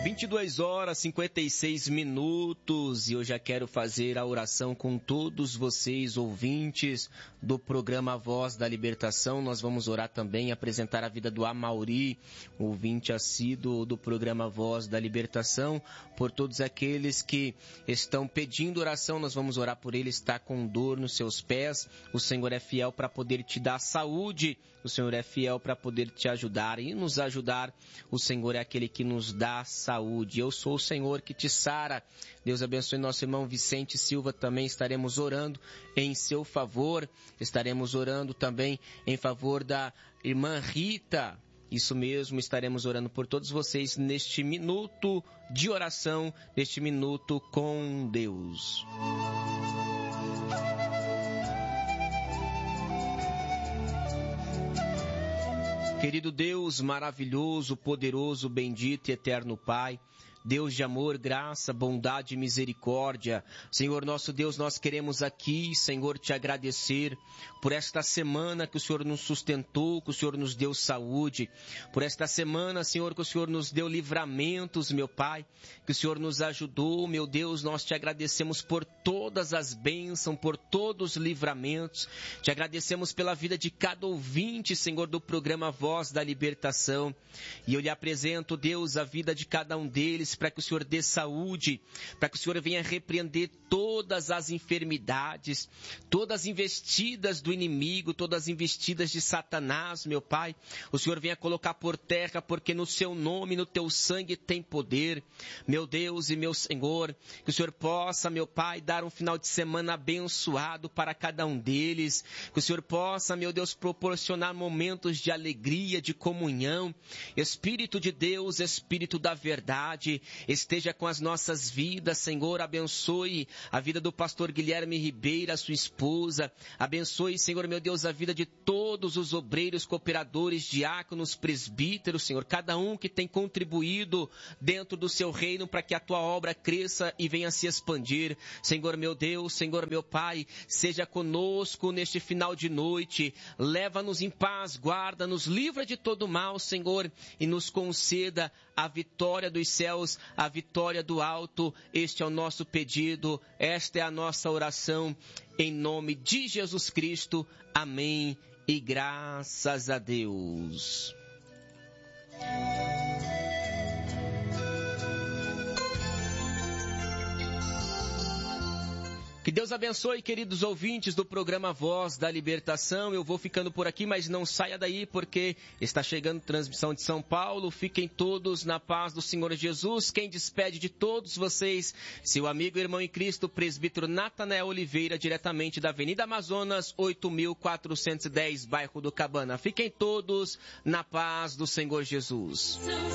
22 horas e 56 minutos e eu já quero fazer a oração com todos vocês, ouvintes do programa Voz da Libertação. Nós vamos orar também, apresentar a vida do Amauri, ouvinte assíduo do programa Voz da Libertação. Por todos aqueles que estão pedindo oração, nós vamos orar por ele. Está com dor nos seus pés, o Senhor é fiel para poder te dar saúde, o Senhor é fiel para poder te ajudar e nos ajudar. O Senhor é aquele que nos dá saúde. Eu sou o Senhor que te sara. Deus abençoe nosso irmão Vicente Silva. Também estaremos orando em seu favor. Estaremos orando também em favor da irmã Rita. Isso mesmo, estaremos orando por todos vocês neste minuto de oração, neste minuto com Deus. Querido Deus, maravilhoso, poderoso, bendito e eterno Pai, Deus de amor, graça, bondade e misericórdia. Senhor nosso Deus, nós queremos aqui, Senhor, te agradecer por esta semana que o Senhor nos sustentou, que o Senhor nos deu saúde. Por esta semana, Senhor, que o Senhor nos deu livramentos, meu Pai, que o Senhor nos ajudou. Meu Deus, nós te agradecemos por todas as bênçãos, por todos os livramentos. Te agradecemos pela vida de cada ouvinte, Senhor, do programa Voz da Libertação. E eu lhe apresento, Deus, a vida de cada um deles, para que o Senhor dê saúde, para que o Senhor venha repreender todas as enfermidades, todas as investidas do inimigo, todas as investidas de Satanás, meu Pai. O Senhor venha colocar por terra, porque no seu nome, no teu sangue tem poder. Meu Deus e meu Senhor, que o Senhor possa, meu Pai, dar um final de semana abençoado para cada um deles. Que o Senhor possa, meu Deus, proporcionar momentos de alegria, de comunhão. Espírito de Deus, Espírito da verdade, esteja com as nossas vidas, Senhor. Abençoe a vida do pastor Guilherme Ribeiro, a sua esposa. Abençoe, Senhor, meu Deus, a vida de todos os obreiros, cooperadores, diáconos, presbíteros, Senhor. Cada um que tem contribuído dentro do seu reino para que a tua obra cresça e venha se expandir. Senhor, meu Deus, Senhor, meu Pai, seja conosco neste final de noite. Leva-nos em paz, guarda-nos, livra de todo mal, Senhor, e nos conceda a vitória dos céus, a vitória do alto. Este é o nosso pedido, esta é a nossa oração, em nome de Jesus Cristo. Amém e graças a Deus. Que Deus abençoe, queridos ouvintes do programa Voz da Libertação. Eu vou ficando por aqui, mas não saia daí, porque está chegando transmissão de São Paulo. Fiquem todos na paz do Senhor Jesus. Quem despede de todos vocês, seu amigo e irmão em Cristo, presbítero Natanael Oliveira, diretamente da Avenida Amazonas, 8.410, bairro do Cabana. Fiquem todos na paz do Senhor Jesus.